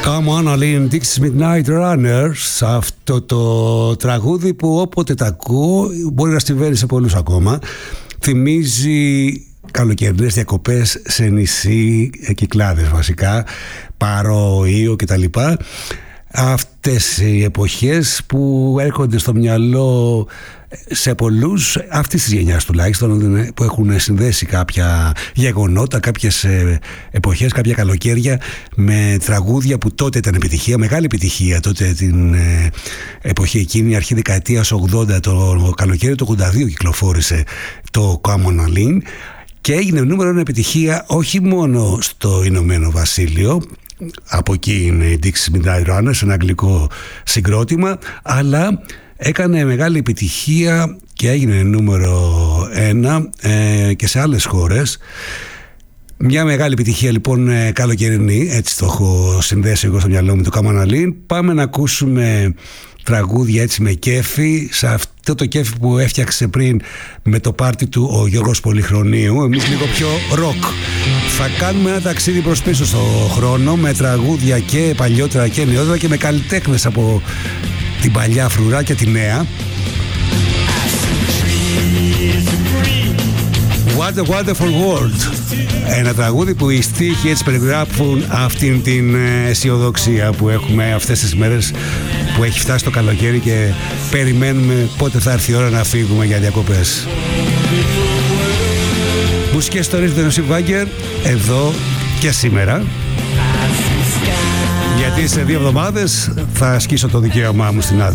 Come on, Aline, Dixie's Midnight Runners. Αυτό το τραγούδι που όποτε τα ακούω, μπορεί να συμβαίνει σε πολλούς ακόμα, θυμίζει καλοκαιρινές διακοπές σε νησί, Κυκλάδες βασικά, Πάρο, Ήο κτλ. Αυτές οι εποχές που έρχονται στο μυαλό σε πολλούς αυτής της γενιάς τουλάχιστον, που έχουν συνδέσει κάποια γεγονότα, κάποιες εποχές, κάποια καλοκαίρια με τραγούδια που τότε ήταν επιτυχία, μεγάλη επιτυχία τότε την εποχή εκείνη, αρχή δεκαετίας 80, το καλοκαίρι του 82 κυκλοφόρησε το Come on Aline και έγινε νούμερο 1 επιτυχία όχι μόνο στο Ηνωμένο Βασίλειο, από εκεί είναι η Dixie's Midnight Runners, ένα αγγλικό συγκρότημα, αλλά έκανε μεγάλη επιτυχία και έγινε νούμερο 1 και σε άλλες χώρες. Μια μεγάλη επιτυχία λοιπόν καλοκαιρινή, έτσι το έχω συνδέσει εγώ στο μυαλό μου, το Come on Aline. Πάμε να ακούσουμε τραγούδια έτσι με κέφι, σε αυτό το κέφι που έφτιαξε πριν με το πάρτι του ο Γιώργος Πολυχρονίου, εμείς λίγο πιο ροκ. Θα κάνουμε ένα ταξίδι προς πίσω στο χρόνο με τραγούδια και παλιότερα και νεότερα και με καλλιτέχνες από την παλιά φρουρά και τη νέα. What a wonderful world. Ένα τραγούδι που οι στίχοι έτσι περιγράφουν αυτήν την αισιοδοξία που έχουμε αυτές τις μέρες που έχει φτάσει το καλοκαίρι και περιμένουμε πότε θα έρθει η ώρα να φύγουμε για διακοπές. Μουσικές ιστορίες του Νοσί Βάγκερ εδώ και σήμερα, γιατί σε 2 εβδομάδες θα ασκήσω το δικαίωμά μου στην άδεια.